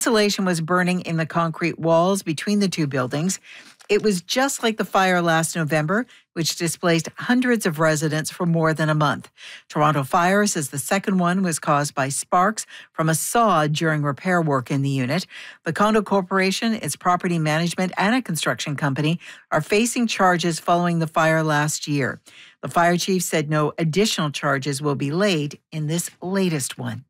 Insulation was burning in the concrete walls between the two buildings. It was just like the fire last November, which displaced hundreds of residents for more than a month. Toronto Fire says the second one was caused by sparks from a saw during repair work in the unit. The Condo Corporation, its property management, and a construction company are facing charges following the fire last year. The fire chief said no additional charges will be laid in this latest one.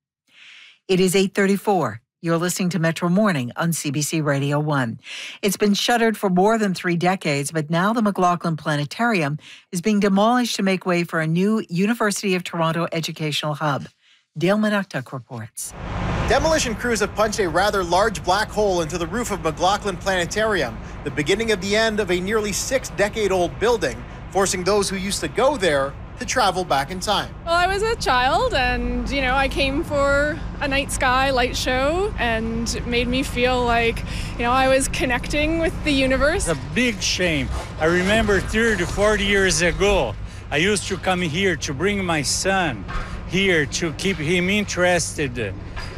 It is 8:34. You're listening to Metro Morning on CBC Radio 1. It's been shuttered for more than 3 decades, but now the McLaughlin Planetarium is being demolished to make way for a new University of Toronto educational hub. Dale Manuktuk reports. Demolition crews have punched a rather large black hole into the roof of McLaughlin Planetarium, the beginning of the end of a nearly 6-decade-old building, forcing those who used to go there to travel back in time. Well, I was a child and, I came for a night sky light show, and it made me feel like, I was connecting with the universe. It's a big shame. I remember 30 to 40 years ago, I used to come here to bring my son here to keep him interested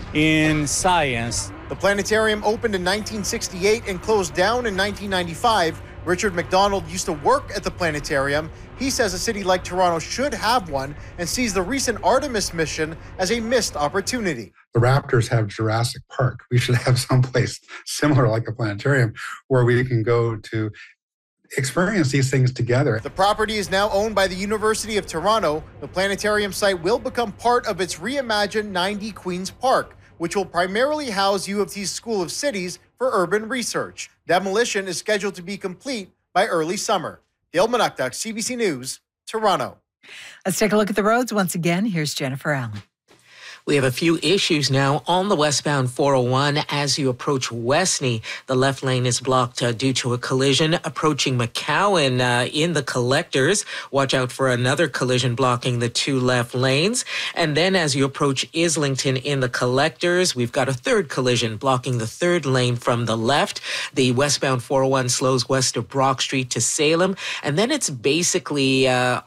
in science. The planetarium opened in 1968 and closed down in 1995. Richard McDonald used to work at the planetarium. He says a city like Toronto should have one and sees the recent Artemis mission as a missed opportunity. The Raptors have Jurassic Park. We should have someplace similar like a planetarium where we can go to experience these things together. The property is now owned by the University of Toronto. The planetarium site will become part of its reimagined 90 Queen's Park, which will primarily house U of T's School of Cities for urban research. Demolition is scheduled to be complete by early summer. Dale Manuktuk, CBC News, Toronto. Let's take a look at the roads once again. Here's Jennifer Allen. We have a few issues now on the westbound 401 as you approach Westney. The left lane is blocked due to a collision approaching McCowan in the collectors. Watch out for another collision blocking the 2 left lanes. And then as you approach Islington in the collectors, we've got a third collision blocking the 3rd lane from the left. The westbound 401 slows west of Brock Street to Salem. And then it's basically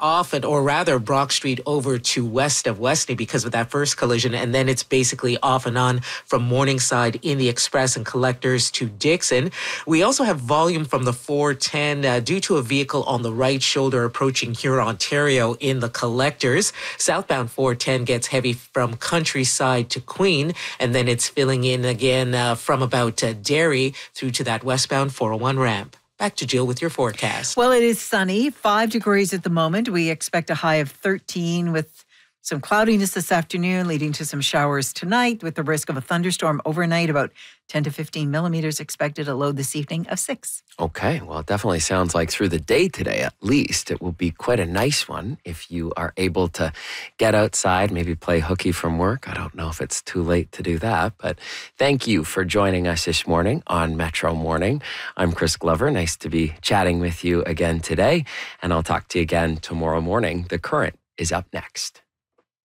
Brock Street over to west of Westney because of that first collision. And then it's basically off and on from Morningside in the Express and Collectors to Dixon. We also have volume from the 410 due to a vehicle on the right shoulder approaching Huron, Ontario in the Collectors. Southbound 410 gets heavy from Countryside to Queen, and then it's filling in again from about Derry through to that westbound 401 ramp. Back to Jill with your forecast. Well, it is sunny, 5 degrees at the moment. We expect a high of 13 with some cloudiness this afternoon, leading to some showers tonight with the risk of a thunderstorm overnight. About 10 to 15 millimeters expected. A low this evening of 6. Okay, well, it definitely sounds like through the day today, at least, it will be quite a nice one if you are able to get outside, maybe play hooky from work. I don't know if it's too late to do that, but thank you for joining us this morning on Metro Morning. I'm Chris Glover. Nice to be chatting with you again today, and I'll talk to you again tomorrow morning. The Current is up next.